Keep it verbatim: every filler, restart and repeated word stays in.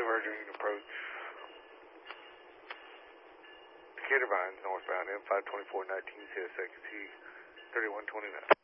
Virgin approach. Decatur Vines, northbound, M five twenty-four nineteen, C S X T thirty-one twenty-nine.